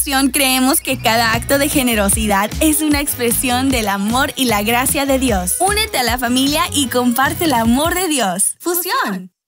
Fusión creemos que cada acto de generosidad es una expresión del amor y la gracia de Dios. Únete a la familia y comparte el amor de Dios. Fusión.